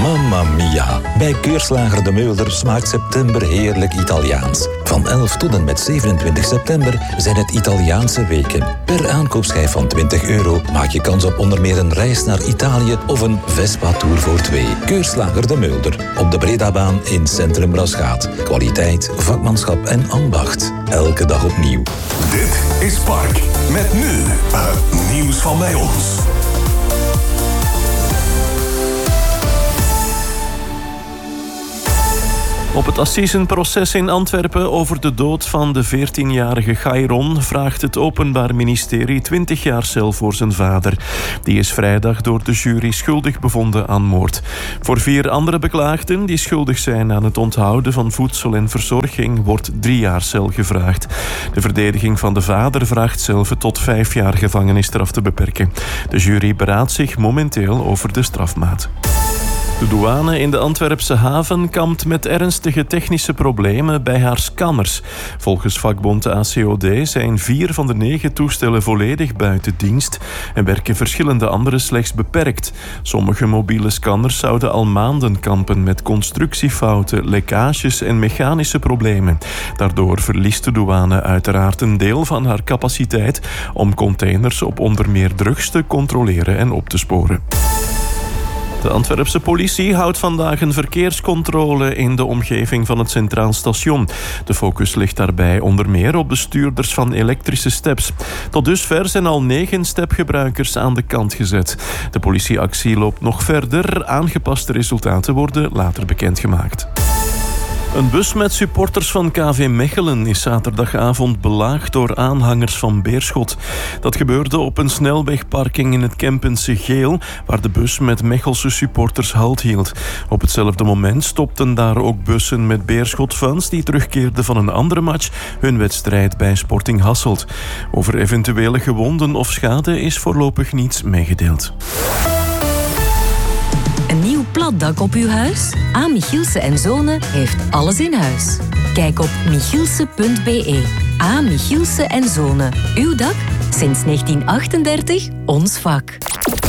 Mamma mia. Bij Keurslager De Meulder smaakt september heerlijk Italiaans. Van 11 tot en met 27 september zijn het Italiaanse weken. Per aankoopschijf van €20 maak je kans op onder meer een reis naar Italië of een Vespa-tour voor 2. Keurslager De Meulder. Op de Bredabaan in Centrum Rasgaat. Kwaliteit, vakmanschap en ambacht. Elke dag opnieuw. Dit is Park. Met nu het nieuws van bij ons. Op het assisenproces in Antwerpen over de dood van de 14-jarige Chairon vraagt het Openbaar Ministerie 20 jaar cel voor zijn vader. Die is vrijdag door de jury schuldig bevonden aan moord. Voor 4 andere beklaagden die schuldig zijn aan het onthouden van voedsel en verzorging wordt 3 jaar cel gevraagd. De verdediging van de vader vraagt zelf tot 5 jaar gevangenisstraf te beperken. De jury beraadt zich momenteel over de strafmaat. De douane in de Antwerpse haven kampt met ernstige technische problemen bij haar scanners. Volgens vakbond ACOD zijn 4 van de 9 toestellen volledig buiten dienst en werken verschillende andere slechts beperkt. Sommige mobiele scanners zouden al maanden kampen met constructiefouten, lekkages en mechanische problemen. Daardoor verliest de douane uiteraard een deel van haar capaciteit om containers op onder meer drugs te controleren en op te sporen. De Antwerpse politie houdt vandaag een verkeerscontrole in de omgeving van het Centraal Station. De focus ligt daarbij onder meer op bestuurders van elektrische steps. Tot dusver zijn al 9 stepgebruikers aan de kant gezet. De politieactie loopt nog verder. Aangepaste resultaten worden later bekendgemaakt. Een bus met supporters van KV Mechelen is zaterdagavond belaagd door aanhangers van Beerschot. Dat gebeurde op een snelwegparking in het Kempense Geel, waar de bus met Mechelse supporters halt hield. Op hetzelfde moment stopten daar ook bussen met Beerschot-fans die terugkeerden van een andere match, hun wedstrijd bij Sporting Hasselt. Over eventuele gewonden of schade is voorlopig niets meegedeeld. Een nieuw platdak op uw huis? A. Michielsen & Zonen heeft alles in huis. Kijk op michielsen.be. A. Michielsen & Zonen. Uw dak? Sinds 1938 ons vak.